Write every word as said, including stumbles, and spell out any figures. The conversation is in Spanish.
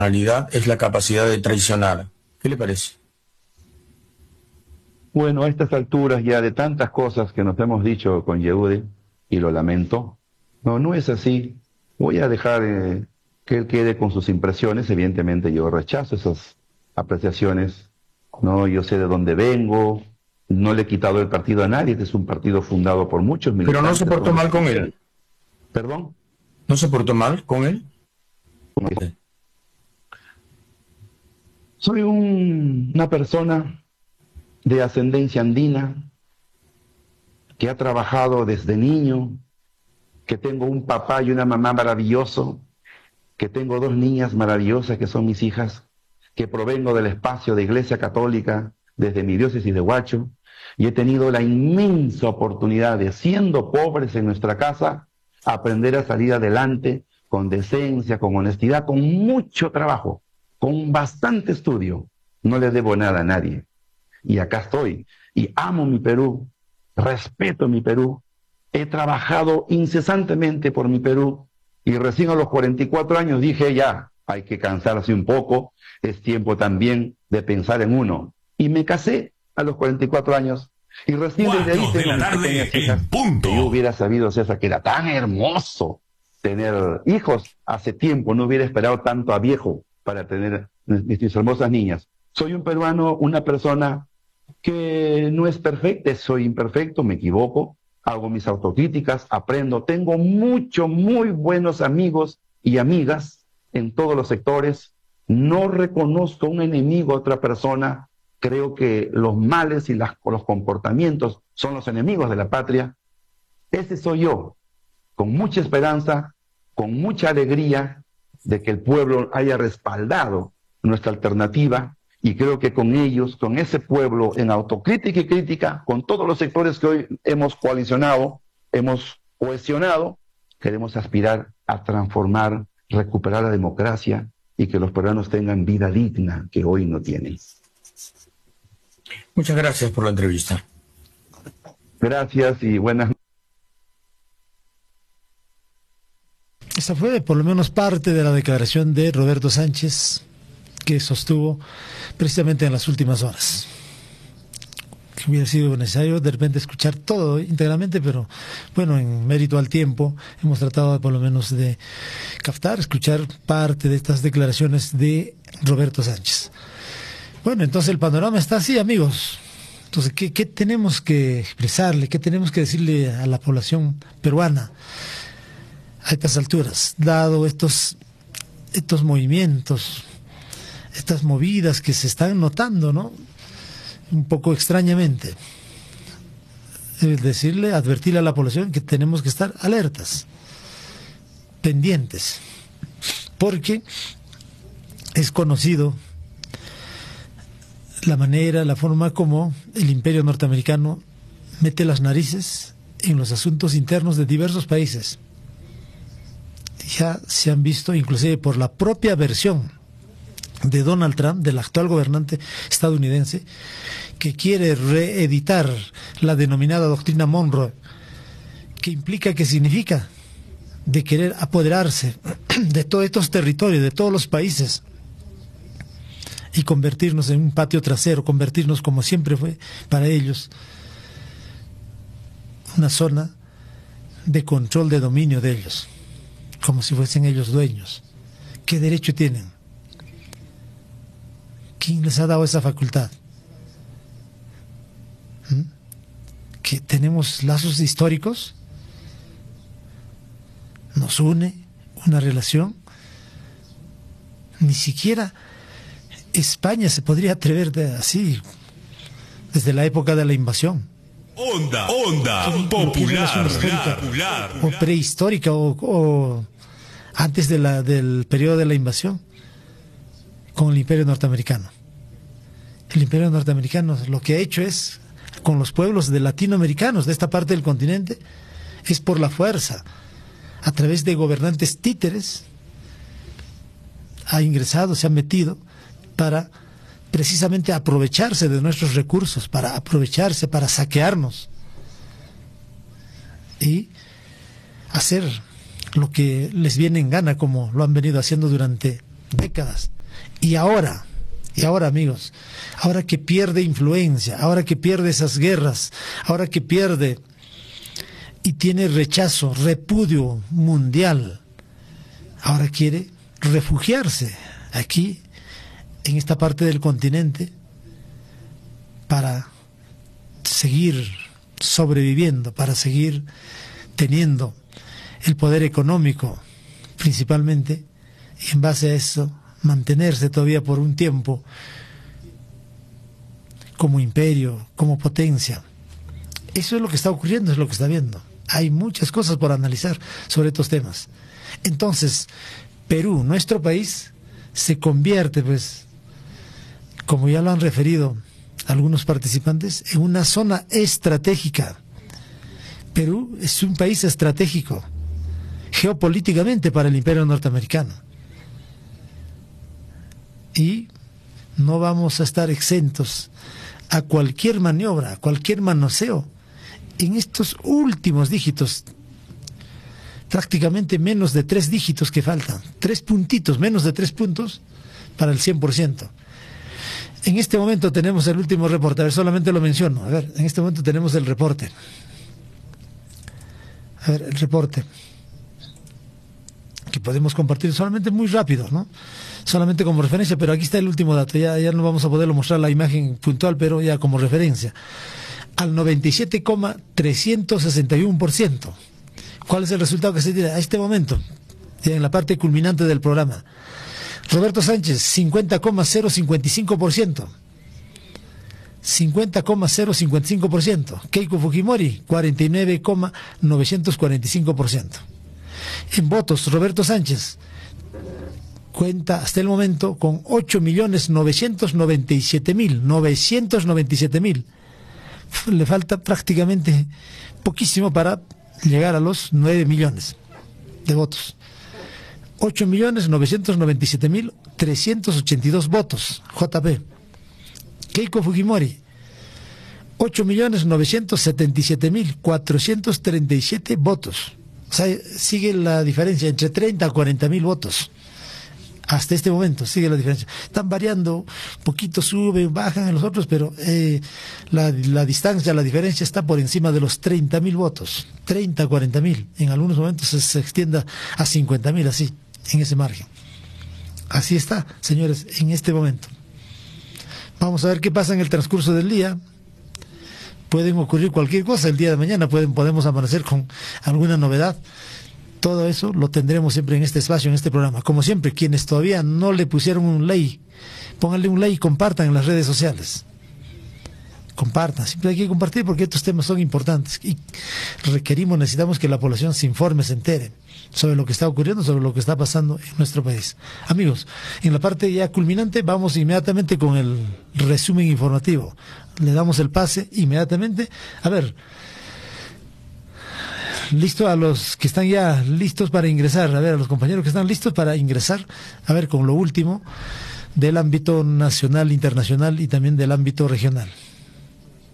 personalidad es la capacidad de traicionar. ¿Qué le parece? Bueno, a estas alturas ya de tantas cosas que nos hemos dicho con Yehude, y lo lamento, no, no es así. Voy a dejar eh, que él quede con sus impresiones. Evidentemente yo rechazo esas apreciaciones. No, yo sé de dónde vengo, no le he quitado el partido a nadie, este es un partido fundado por muchos Pero no militantes. se portó mal con él. ¿Perdón? ¿No se portó mal con él? Soy un- una persona de ascendencia andina, que ha trabajado desde niño, que tengo un papá y una mamá maravilloso, que tengo dos niñas maravillosas que son mis hijas, que provengo del espacio de Iglesia Católica desde mi diócesis de Huacho, y he tenido la inmensa oportunidad de, siendo pobres en nuestra casa, aprender a salir adelante con decencia, con honestidad, con mucho trabajo, con bastante estudio. No le debo nada a nadie. Y acá estoy, y amo mi Perú, respeto mi Perú, he trabajado incesantemente por mi Perú, y recién a los cuarenta y cuatro años dije, ya, hay que cansarse un poco, es tiempo también de pensar en uno. Y me casé a los cuarenta y cuatro años, y recién desde ahí Cuatro de tengo la mis tarde pequeñas en hijas. punto. Si yo hubiera sabido, César, que era tan hermoso tener hijos hace tiempo, no hubiera esperado tanto a viejo para tener mis, mis hermosas niñas. Soy un peruano, una persona que no es perfecta, soy imperfecto, me equivoco, hago mis autocríticas, aprendo, tengo muchos, muy buenos amigos y amigas en todos los sectores, no reconozco un enemigo a otra persona, creo que los males y las, los comportamientos son los enemigos de la patria. Ese soy yo, con mucha esperanza, con mucha alegría de que el pueblo haya respaldado nuestra alternativa, y creo que con ellos, con ese pueblo en autocrítica y crítica, con todos los sectores que hoy hemos coalicionado, hemos cohesionado, queremos aspirar a transformar, recuperar la democracia y que los peruanos tengan vida digna que hoy no tienen. Muchas gracias por la entrevista. Gracias y buenas noches. Esa fue por lo menos parte de la declaración de Roberto Sánchez, que sostuvo precisamente en las últimas horas. Que hubiera sido necesario de repente escuchar todo íntegramente, pero bueno, en mérito al tiempo hemos tratado de, por lo menos de captar, escuchar parte de estas declaraciones de Roberto Sánchez. Bueno, entonces el panorama está así, amigos. Entonces, ¿qué, qué tenemos que expresarle? ¿Qué tenemos que decirle a la población peruana a estas alturas, dado estos, estos movimientos, estas movidas que se están notando, ¿no? Un poco extrañamente? Es decirle, advertirle a la población que tenemos que estar alertas, pendientes, porque es conocido la manera, la forma como el imperio norteamericano mete las narices en los asuntos internos de diversos países. Ya se han visto, inclusive por la propia versión de Donald Trump, del actual gobernante estadounidense, que quiere reeditar la denominada doctrina Monroe, que implica, que significa, de querer apoderarse de todos estos territorios, de todos los países, y convertirnos en un patio trasero, convertirnos, como siempre fue para ellos, una zona de control, de dominio de ellos, como si fuesen ellos dueños. ¿Qué derecho tienen? ¿Quién les ha dado esa facultad? ¿Mm? ¿Que tenemos lazos históricos? ¿Nos une una relación? Ni siquiera España se podría atrever de, así, desde la época de la invasión. Onda, onda, popular, popular, o prehistórica, o, o antes de la, del periodo de la invasión, con el imperio norteamericano. El imperio norteamericano lo que ha hecho es, con los pueblos de latinoamericanos de esta parte del continente, es por la fuerza, a través de gobernantes títeres, ha ingresado, se ha metido para precisamente aprovecharse de nuestros recursos, para aprovecharse, para saquearnos y hacer lo que les viene en gana, como lo han venido haciendo durante décadas. Y ahora, y ahora amigos, ahora que pierde influencia, ahora que pierde esas guerras, ahora que pierde y tiene rechazo, repudio mundial, ahora quiere refugiarse aquí, en esta parte del continente, para seguir sobreviviendo, para seguir teniendo el poder económico principalmente, y en base a eso mantenerse todavía por un tiempo como imperio, como potencia. Eso es lo que está ocurriendo, es lo que está viendo. Hay muchas cosas por analizar sobre estos temas. Entonces, Perú, nuestro país, se convierte, pues, como ya lo han referido algunos participantes, en una zona estratégica. Perú es un país estratégico geopolíticamente para el imperio norteamericano. Y no vamos a estar exentos a cualquier maniobra, a cualquier manoseo en estos últimos dígitos, prácticamente menos de tres dígitos que faltan, tres puntitos, menos de tres puntos para el cien por ciento. En este momento tenemos el último reporte, a ver, solamente lo menciono, a ver, en este momento tenemos el reporte. A ver, el reporte, que podemos compartir solamente muy rápido, ¿no? Solamente como referencia, pero aquí está el último dato, ya, ya no vamos a poderlo mostrar la imagen puntual, pero ya como referencia. Al noventa y siete coma trescientos sesenta y uno por ciento. ¿Cuál es el resultado que se tiene a este momento? Ya en la parte culminante del programa. Roberto Sánchez, cincuenta coma cero cincuenta y cinco por ciento. cincuenta coma cero cincuenta y cinco por ciento. Keiko Fujimori, cuarenta y nueve coma novecientos cuarenta y cinco por ciento. En votos, Roberto Sánchez cuenta hasta el momento con ocho millones novecientos noventa y siete mil. novecientos noventa y siete mil. Le falta prácticamente poquísimo para llegar a los nueve millones de votos. ocho millones novecientos noventa y siete mil trescientos ochenta y dos votos, J P. Keiko Fujimori, ocho millones novecientos setenta y siete mil cuatrocientos treinta y siete votos. O sea, sigue la diferencia entre treinta a cuarenta mil votos. Hasta este momento sigue la diferencia. Están variando, poquito suben, bajan en los otros, pero eh, la, la distancia, la diferencia está por encima de los treinta mil votos. treinta a cuarenta mil. En algunos momentos se, se extienda a cincuenta mil, así, en ese margen. Así está, señores, en este momento. Vamos a ver qué pasa en el transcurso del día. Pueden ocurrir cualquier cosa el día de mañana, pueden, podemos amanecer con alguna novedad. Todo eso lo tendremos siempre en este espacio, en este programa. Como siempre, quienes todavía no le pusieron un like, pónganle un like y compartan en las redes sociales. Compartan, siempre hay que compartir porque estos temas son importantes y requerimos, necesitamos que la población se informe, se entere sobre lo que está ocurriendo, sobre lo que está pasando en nuestro país. Amigos, en la parte ya culminante vamos inmediatamente con el resumen informativo. Le damos el pase inmediatamente. A ver, listo a los que están ya listos para ingresar, a ver, a los compañeros que están listos para ingresar, a ver, con lo último del ámbito nacional, internacional y también del ámbito regional.